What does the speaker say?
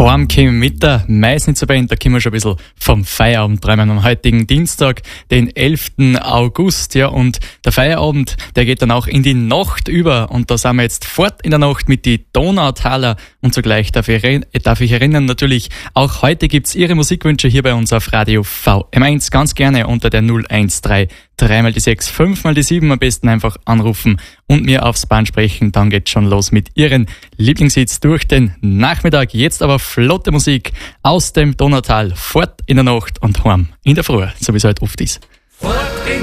Heimkommen mit der Meißnitzer Band, da können wir schon ein bisschen vom Feierabend träumen am heutigen Dienstag, den 11. August. Ja, und der Feierabend, der geht dann auch in die Nacht über und da sind wir jetzt fort in der Nacht mit die Donautaler und zugleich darf ich erinnern, natürlich, auch heute gibt's Ihre Musikwünsche hier bei uns auf Radio VM1 ganz gerne unter der 013 3 die 6, 5 die 7 am besten einfach anrufen und mir aufs Band sprechen, dann geht's schon los mit Ihren Lieblingshits durch den Nachmittag. Jetzt aber flotte Musik aus dem Donautal, fort in der Nacht und heim in der Früh, so wie es halt oft ist.